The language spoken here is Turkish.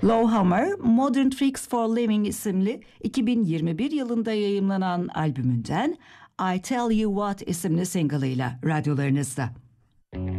Lowhammer, Modern Tricks for Living isimli 2021 yılında yayımlanan albümünden I Tell You What isimli single'ıyla radyolarınızda.